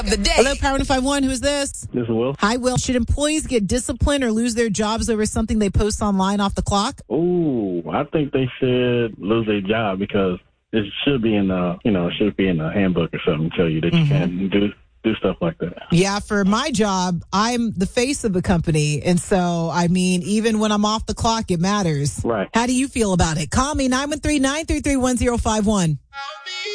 The day. Hello, Power 151. Who is this? This is Will. Hi, Will. Should employees get disciplined or lose their jobs over something they post online off the clock? Ooh, I think they should lose their job because it should be in the, it should be in the handbook or something to tell you that you can't do stuff like that. Yeah, for my job, I'm the face of the company. And so, I mean, even when I'm off the clock, it matters. Right. How do you feel about it? Call me 913-933-1051.